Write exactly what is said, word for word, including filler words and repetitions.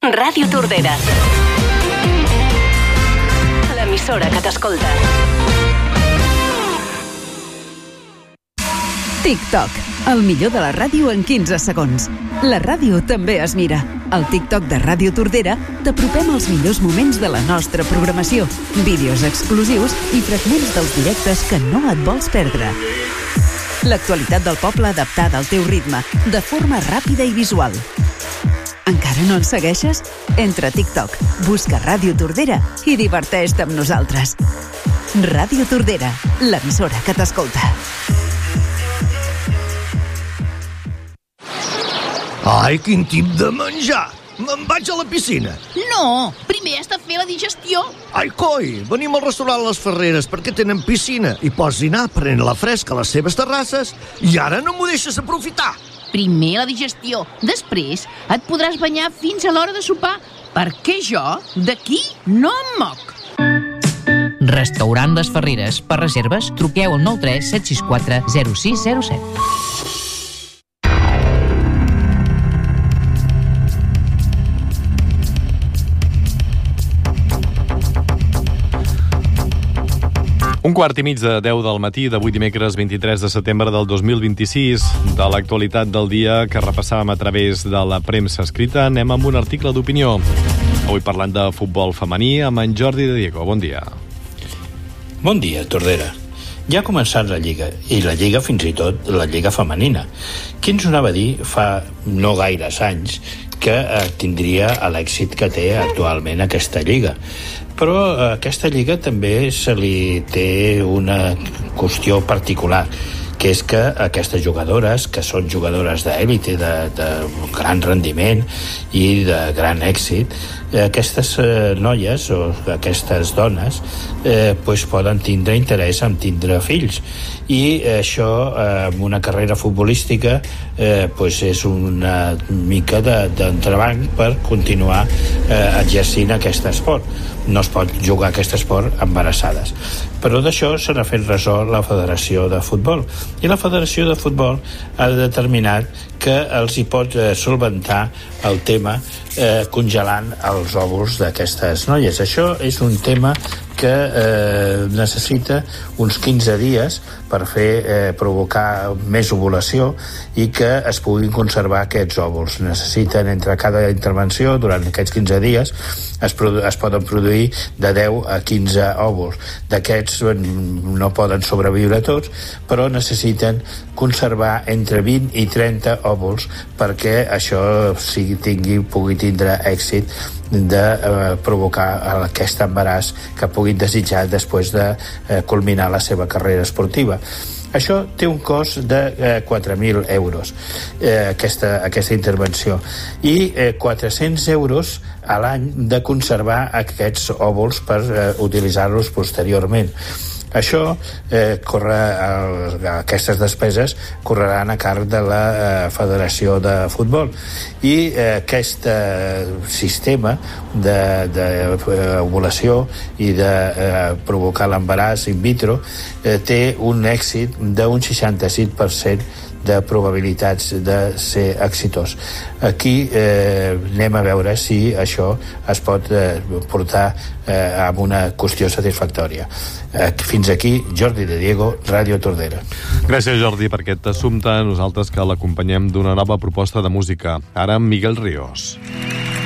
Ràdio Tordera. L'emissora que t'escolta. TikTok, el millor de la ràdio en quinze segons. La ràdio també es mira. Al TikTok de Ràdio Tordera t'apropem els millors moments de la nostra programació, vídeos exclusius i fragments dels directes que no et vols perdre. L'actualitat del poble adaptada al teu ritme, de forma ràpida i visual. Encara no ens segueixes? Entra a TikTok, busca Ràdio Tordera i diverteix-te amb nosaltres. Ràdio Tordera, l'emissora que t'escolta. Ai, quin tip de menjar! Me'n vaig a la piscina. No, primer has de fer la digestió. Ai, coi, venim al restaurant Les Ferreres perquè tenen piscina i pots dinar prenent la fresca a les seves terrasses i ara no m'ho deixes aprofitar. Primer la digestió, després et podràs banyar fins a l'hora de sopar, perquè jo d'aquí no em moc. Restaurant Les Ferreres. Per reserves, truqueu al nou tres set sis quatre zero sis zero set. Un quart i mig de deu del matí d'avui dimecres vint-i-tres de setembre del dos mil vint-i-sis. De l'actualitat del dia que repassàvem a través de la premsa escrita, anem amb un article d'opinió. Avui parlant de futbol femení amb en Jordi de Diego. Bon dia. Bon dia, Tordera. Ja ha començat la Lliga, i la Lliga fins i tot la Lliga femenina. Qui ens anava a dir fa no gaires anys que eh, tindria l'èxit que té actualment aquesta Lliga? Però a aquesta Lliga també se li té una qüestió particular, que és que aquestes jugadores, que són jugadores d'èlite, de, de gran rendiment i de gran èxit, aquestes eh, noies o aquestes dones eh, pues poden tindre interès en tindre fills, i això eh, amb una carrera futbolística eh, pues és una mica d'entrebanc per continuar eh, exercint aquest esport. No es pot jugar aquest esport embarassades, però d'això se n'ha fet ressò la Federació de Futbol, i la Federació de Futbol ha determinat que els hi pot eh, solventar el tema eh, congelant els òvuls d'aquestes noies. Això és un tema que eh, necessita uns quinze dies per fer eh, provocar més ovulació i que es puguin conservar aquests òvuls. Necessiten, entre cada intervenció, durant aquests quinze dies, es, es poden produir de deu a quinze òvuls. D'aquests no poden sobreviure tots, però necessiten conservar entre vint i trenta òvuls perquè això sigui, tingui, pugui tindre èxit de eh, provocar aquest embaràs que puguin desitjar després de eh, culminar la seva carrera esportiva. Això té un cost de eh, quatre mil euros, eh, aquesta, aquesta intervenció, i eh, quatre-cents euros a l'any de conservar aquests òvuls per eh, utilitzar-los posteriorment. Això, eh, corre, eh, aquestes despeses correran a càrrec de la eh, Federació de Futbol, i eh, aquest eh, sistema d'ovulació i de eh, provocar l'embaràs in vitro eh, té un èxit d'un seixanta-sis per cent de probabilitats de ser exitós. Aquí eh, anem a veure si això es pot eh, portar eh, amb una qüestió satisfactòria. Eh, fins aquí, Jordi de Diego, Ràdio Tordera. Gràcies, Jordi, per aquest assumpte. Nosaltres que l'acompanyem d'una nova proposta de música. Ara amb Miguel Ríos.